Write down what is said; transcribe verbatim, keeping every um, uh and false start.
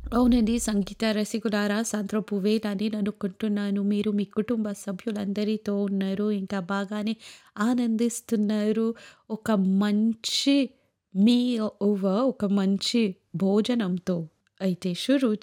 అవునండి. సంగీత రసికులారా సాయంత్రం పువ్వేనని అనుకుంటున్నాను. మీరు మీ కుటుంబ సభ్యులందరితో ఉన్నారు. ఇంకా బాగానే ఆనందిస్తున్నారు. ఒక మంచి మీల్ ఓవర్ ఒక మంచి భోజనంతో అయితే షురు